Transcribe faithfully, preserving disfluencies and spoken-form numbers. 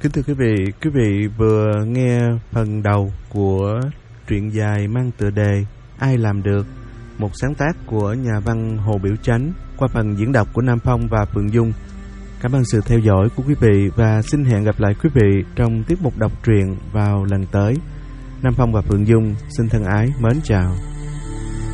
Kính thưa quý vị, quý vị vừa nghe phần đầu của truyện dài mang tựa đề Ai Làm Được, một sáng tác của nhà văn Hồ Biểu Chánh qua phần diễn đọc của Nam Phong và Phượng Dung. Cảm ơn sự theo dõi của quý vị và xin hẹn gặp lại quý vị trong tiết mục đọc truyện vào lần tới. Nam Phong và Phượng Dung xin thân ái mến chào.